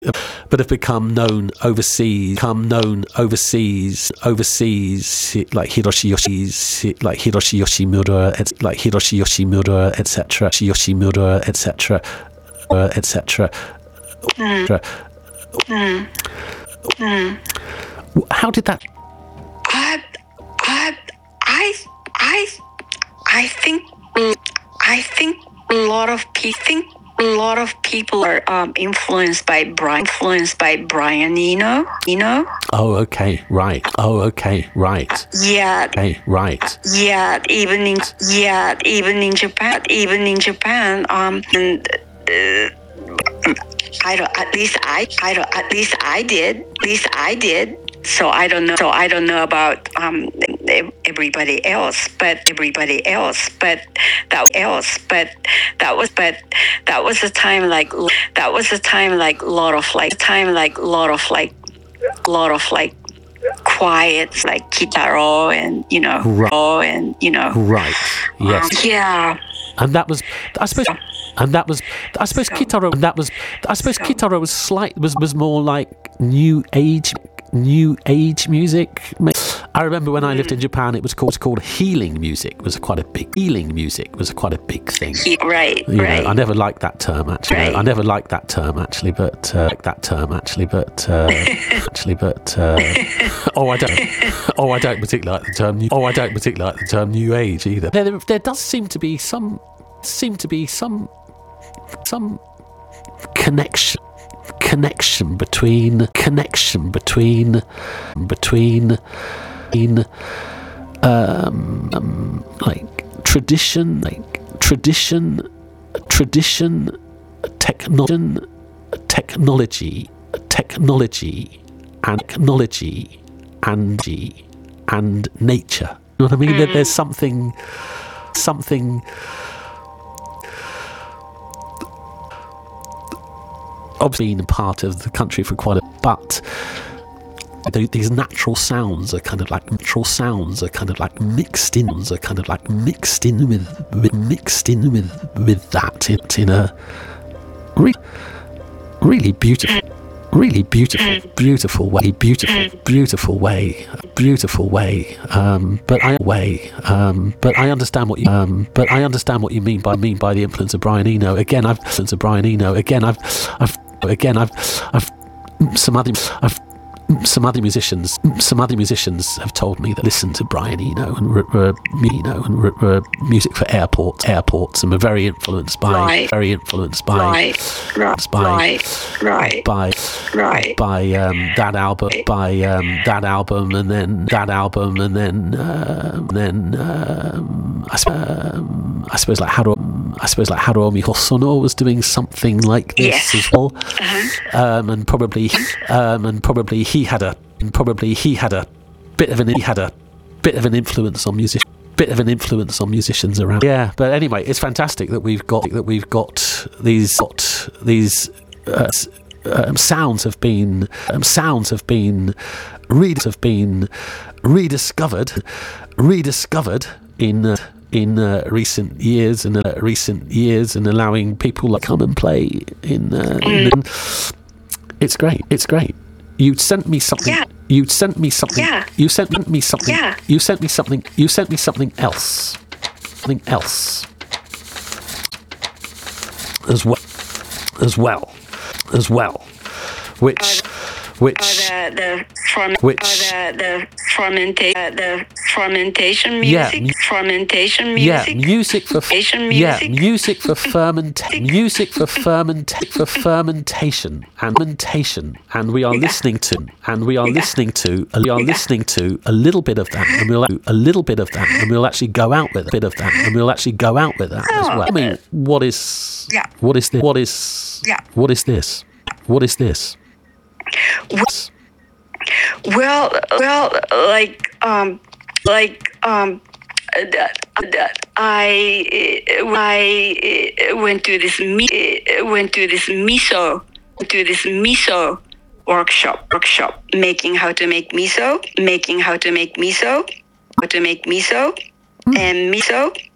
but have become known overseas, like Hiroshi Yoshimura, etc. How did that? I think a lot of people are influenced by Brian Eno. Oh, okay, right. Yeah. Okay, right. Yeah, even in Japan. And At least I did. So I don't know about everybody else, but that was a time like lot of quiet, like Kitaro and right, yes, yeah. And that was, I suppose, Kitaro. Kitaro was more like new age music. I remember when I lived in Japan, it was called healing music. It was quite a big thing. Right. I never liked that term actually. Right. I don't particularly like the term new age either. There does seem to be some connection between like tradition, technology and nature. You know what I mean? There's something obviously been part of the country for quite a but these natural sounds are kind of like mixed in with that in a really beautiful way. But I understand what you mean by the influence of Brian Eno. Some other musicians have told me that listen to Brian Eno and music for airports, and were very influenced by that album, and then I suppose like Haruomi Hosono was doing something like this as well, and probably he had a bit of an influence on musicians around. Yeah, but anyway, it's fantastic that we've got these sounds have been rediscovered in recent years and allowing people like come and play in it's great. You sent me something. Yeah. You sent me something. Yeah. You sent me something. Yeah. You sent me something. You sent me something else. As well. Which the fermentation music. Music for fermentation and we are listening to a little bit of that, and we'll actually go out with a bit of that, as well. I mean, what is this? Well, I went to this miso workshop, making how to make miso, and miso